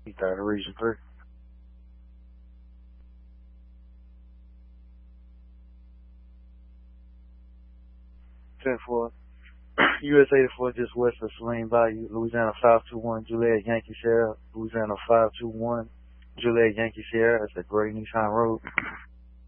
He started Region 3. 10-4. US 84 just west of Saline Bayou, Louisiana 521, Juliet Yankee Sierra, Louisiana 521, Juliet Yankee Sierra. That's the Great Nissan Road.